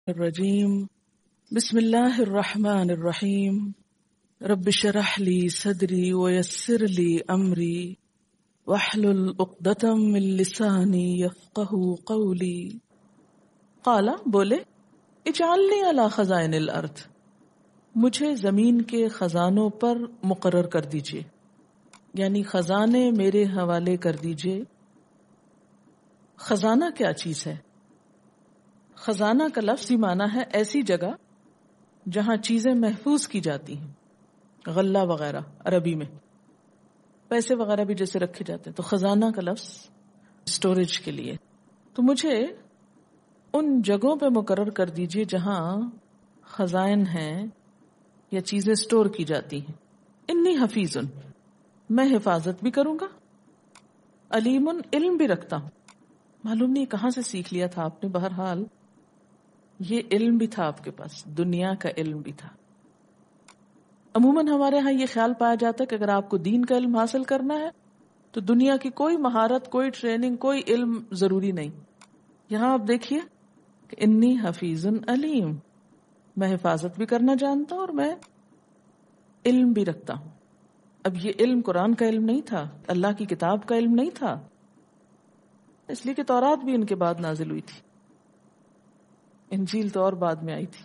الرجیم بسم اللہ الرحمن الرحیم رب اشرح لی صدری ویسر لی امری واحلل عقدۃ من لسانی یفقہوا قولی. قال بولے اجعلنی علی خزائن الارض، مجھے زمین کے خزانوں پر مقرر کر دیجئے، یعنی خزانے میرے حوالے کر دیجئے. خزانہ کیا چیز ہے؟ خزانہ کا لفظی معنی ہے ایسی جگہ جہاں چیزیں محفوظ کی جاتی ہیں، غلہ وغیرہ عربی میں، پیسے وغیرہ بھی جیسے رکھے جاتے ہیں، تو خزانہ کا لفظ اسٹوریج کے لیے. تو مجھے ان جگہوں پہ مقرر کر دیجئے جہاں خزائن ہیں یا چیزیں اسٹور کی جاتی ہیں. انی حفیظ، میں حفاظت بھی کروں گا، علیم، علم بھی رکھتا ہوں. معلوم نہیں کہاں سے سیکھ لیا تھا آپ نے، بہرحال یہ علم بھی تھا آپ کے پاس، دنیا کا علم بھی تھا. عموماً ہمارے ہاں یہ خیال پایا جاتا ہے کہ اگر آپ کو دین کا علم حاصل کرنا ہے تو دنیا کی کوئی مہارت، کوئی ٹریننگ، کوئی علم ضروری نہیں. یہاں آپ دیکھیے کہ انی حفیظ علیم، میں حفاظت بھی کرنا جانتا ہوں اور میں علم بھی رکھتا ہوں. اب یہ علم قرآن کا علم نہیں تھا، اللہ کی کتاب کا علم نہیں تھا، اس لیے کہ تورات بھی ان کے بعد نازل ہوئی تھی، انجیل تو اور بعد میں آئی تھی.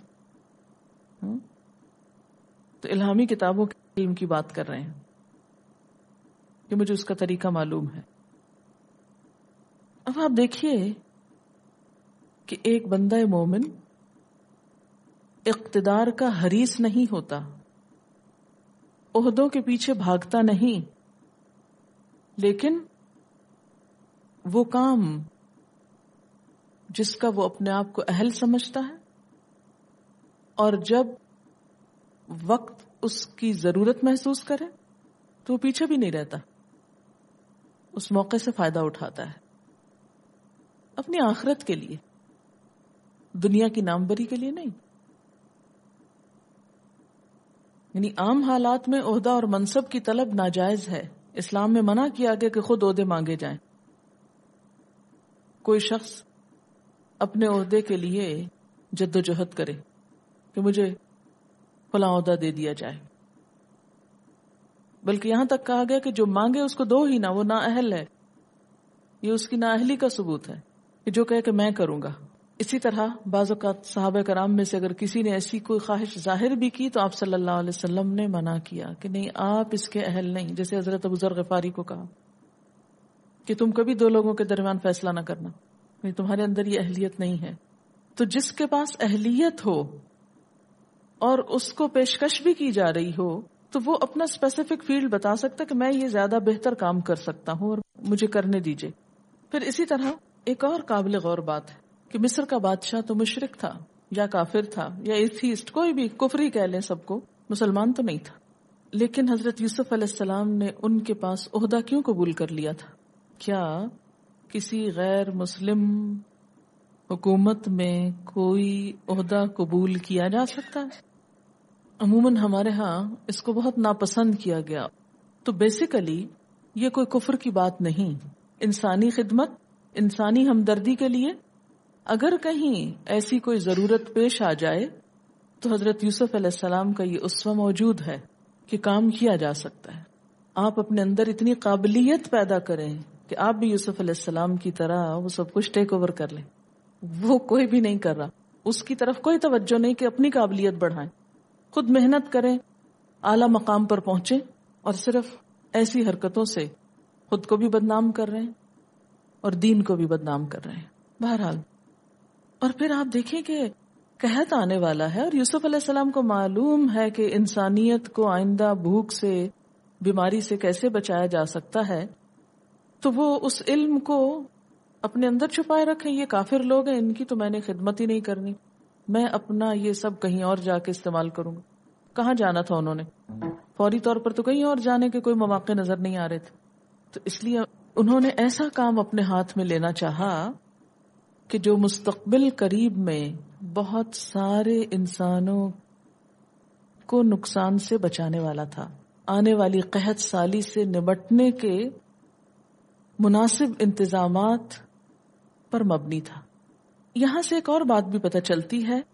تو الہامی کتابوں کے علم کی بات کر رہے ہیں کہ مجھے اس کا طریقہ معلوم ہے. اب آپ دیکھیے کہ ایک بندہ مومن اقتدار کا حریص نہیں ہوتا، عہدوں کے پیچھے بھاگتا نہیں، لیکن وہ کام جس کا وہ اپنے آپ کو اہل سمجھتا ہے اور جب وقت اس کی ضرورت محسوس کرے تو وہ پیچھے بھی نہیں رہتا، اس موقع سے فائدہ اٹھاتا ہے اپنی آخرت کے لیے، دنیا کی ناموری کے لیے نہیں. یعنی عام حالات میں عہدہ اور منصب کی طلب ناجائز ہے، اسلام میں منع کیا گیا کہ خود عہدے مانگے جائیں. کوئی شخص اپنے عہدے کے لیے جد و جہد کرے کہ مجھے فلاں عہدہ دے دیا جائے، بلکہ یہاں تک کہا گیا کہ جو مانگے اس کو دو ہی نہ، وہ نااہل ہے. یہ اس کی نااہلی کا ثبوت ہے کہ جو کہے کہ میں کروں گا. اسی طرح بعض اوقات صحابہ کرام میں سے اگر کسی نے ایسی کوئی خواہش ظاہر بھی کی تو آپ صلی اللہ علیہ وسلم نے منع کیا کہ نہیں، آپ اس کے اہل نہیں. جیسے حضرت ابو ذر غفاری کو کہا کہ تم کبھی دو لوگوں کے درمیان فیصلہ نہ کرنا، تمہارے اندر یہ اہلیت نہیں ہے. تو جس کے پاس اہلیت ہو اور اس کو پیشکش بھی کی جا رہی ہو تو وہ اپنا اسپیسیفک فیلڈ بتا سکتا کہ میں یہ زیادہ بہتر کام کر سکتا ہوں اور مجھے کرنے دیجئے. پھر اسی طرح ایک اور قابل غور بات ہے کہ مصر کا بادشاہ تو مشرک تھا یا کافر تھا یا ایتھیسٹ، کوئی بھی کفری کہہ لیں سب کو، مسلمان تو نہیں تھا. لیکن حضرت یوسف علیہ السلام نے ان کے پاس عہدہ کیوں قبول کر لیا تھا؟ کیا کسی غیر مسلم حکومت میں کوئی عہدہ قبول کیا جا سکتا ہے؟ عموماً ہمارے ہاں اس کو بہت ناپسند کیا گیا. تو بیسیکلی یہ کوئی کفر کی بات نہیں، انسانی خدمت، انسانی ہمدردی کے لیے اگر کہیں ایسی کوئی ضرورت پیش آ جائے تو حضرت یوسف علیہ السلام کا یہ اسوہ موجود ہے کہ کام کیا جا سکتا ہے. آپ اپنے اندر اتنی قابلیت پیدا کریں کہ آپ بھی یوسف علیہ السلام کی طرح وہ سب کچھ ٹیک اوور کر لیں. وہ کوئی بھی نہیں کر رہا، اس کی طرف کوئی توجہ نہیں کہ اپنی قابلیت بڑھائیں. خود محنت کریں، اعلی مقام پر پہنچیں، اور صرف ایسی حرکتوں سے خود کو بھی بدنام کر رہے ہیں اور دین کو بھی بدنام کر رہے ہیں. بہرحال اور پھر آپ دیکھیں کہ قحط آنے والا ہے اور یوسف علیہ السلام کو معلوم ہے کہ انسانیت کو آئندہ بھوک سے، بیماری سے کیسے بچایا جا سکتا ہے، تو وہ اس علم کو اپنے اندر چھپائے رکھیں. یہ کافر لوگ ہیں، ان کی تو میں نے خدمت ہی نہیں کرنی، میں اپنا یہ سب کہیں اور جا کے استعمال کروں گا. کہاں جانا تھا انہوں نے؟ فوری طور پر تو کہیں اور جانے کے کوئی مواقع نظر نہیں آ رہے تھے. تو اس لیے انہوں نے ایسا کام اپنے ہاتھ میں لینا چاہا کہ جو مستقبل قریب میں بہت سارے انسانوں کو نقصان سے بچانے والا تھا، آنے والی قحط سالی سے نمٹنے کے مناسب انتظامات پر مبنی تھا. یہاں سے ایک اور بات بھی پتہ چلتی ہے